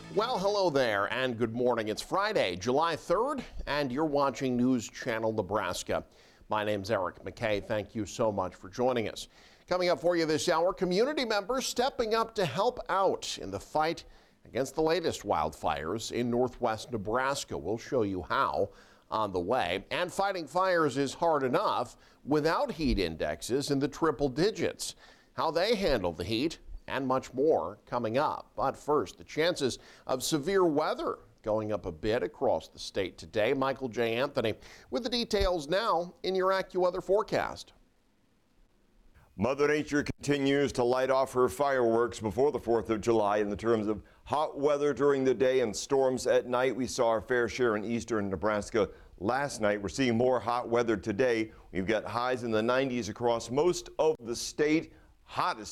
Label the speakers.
Speaker 1: Well, hello there and good morning. It's Friday, July 3rd, and you're watching News Channel Nebraska. My name's Eric McKay. Thank you so much for joining us. Coming up for you this hour, community members stepping up to help out in the fight against the latest wildfires in northwest Nebraska. We'll show you how on the way. And fighting fires is hard enough without heat indexes in the triple digits. How they handle the heat and much more coming up. But first, the chances of severe weather going up a bit across the state today. Michael J. Anthony with the details now in your AccuWeather forecast.
Speaker 2: Mother Nature continues to light off her fireworks before the 4th of July in the terms of hot weather during the day and storms at night. We saw our fair share in eastern Nebraska last night. We're seeing more hot weather today. We've got highs in the 90s across most of the state. Hottest